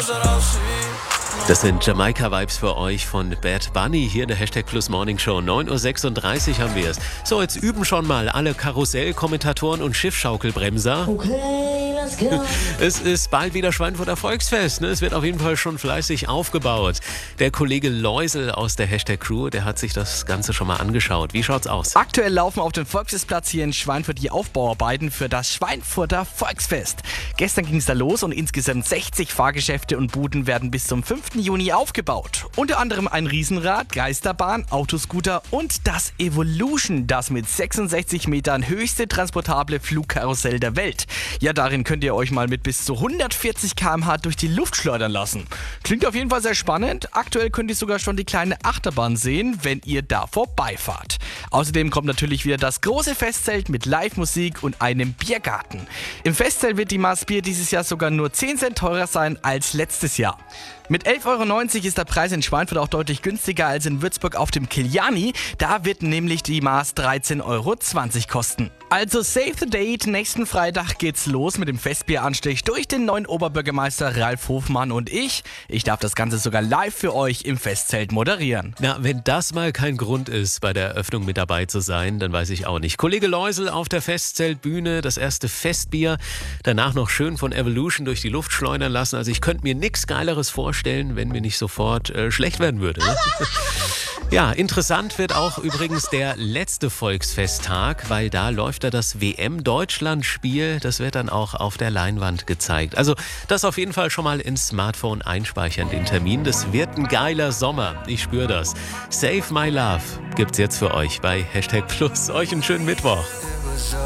Das sind Jamaika-Vibes für euch von Bad Bunny hier in der Hashtag Plus Morning Show. 9:36 Uhr haben wir es. So, jetzt üben schon mal alle Karussell-Kommentatoren und Schiffschaukelbremser. Okay, let's go. Es ist bald wieder Schweinfurter Volksfest. Ne? Es wird auf jeden Fall schon fleißig aufgebaut. Der Kollege Läusel aus der Hashtag Crew, der hat sich das Ganze schon mal angeschaut. Wie schaut's aus? Aktuell laufen auf dem Volksfestplatz hier in Schweinfurt die Aufbauarbeiten für das Schweinfurter Volksfest. Gestern ging es da los und insgesamt 60 Fahrgeschäfte und Buden werden bis zum 5. Juni aufgebaut. Unter anderem ein Riesenrad, Geisterbahn, Autoscooter und das Evolution, das mit 66 Metern höchste transportable Flugkarussell der Welt. Ja, darin könnt ihr euch mal mit bis zu 140 km/h durch die Luft schleudern lassen. Klingt auf jeden Fall sehr spannend. Aktuell könnt ihr sogar schon die kleine Achterbahn sehen, wenn ihr da vorbeifahrt. Außerdem kommt natürlich wieder das große Festzelt mit Live-Musik und einem Biergarten. Im Festzelt wird die Maß Bier dieses Jahr sogar nur 10 Cent teurer sein als letztes Jahr. Mit 11,90 € ist der Preis in Schweinfurt auch deutlich günstiger als in Würzburg auf dem Kiliani. Da wird nämlich die Maß 13,20 € kosten. Also save the date, nächsten Freitag geht's los mit dem Festbieranstich durch den neuen Oberbürgermeister Ralf Hofmann und ich. Ich darf das Ganze sogar live für euch im Festzelt moderieren. Na, wenn das mal kein Grund ist, bei der Eröffnung mit dabei zu sein, dann weiß ich auch nicht. Kollege Läusel auf der Festzeltbühne, das erste Festbier, danach noch schön von Evolution durch die Luft schleudern lassen. Also ich könnte mir nichts Geileres vorstellen, wenn mir nicht sofort schlecht werden würde. Ne? Ja, interessant wird auch übrigens der letzte Volksfesttag, weil da läuft ja das WM-Deutschland-Spiel. Das wird dann auch auf der Leinwand gezeigt. Also das auf jeden Fall schon mal ins Smartphone einspeichern, den Termin. Das wird ein geiler Sommer. Ich spüre das. Save My Love gibt's jetzt für euch bei Hashtag Plus. Euch einen schönen Mittwoch.